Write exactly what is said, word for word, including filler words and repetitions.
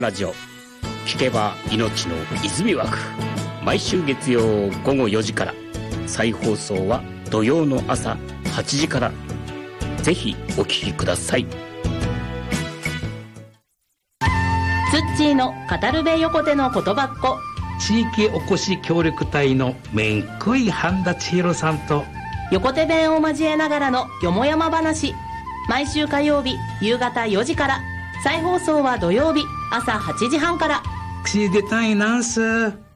ラジオ聞けば命の泉枠、毎週月曜午後よじから、再放送は土曜の朝はちじから。ぜひお聞きください。 ツッチーの語るべ横手の言葉っ子、 地域おこし協力隊のめんこい半田千尋さんと横手弁を交えながらのよもやま話、毎週火曜日夕方よじから。再放送は土曜日朝はちじはんから。 口出たいなんす。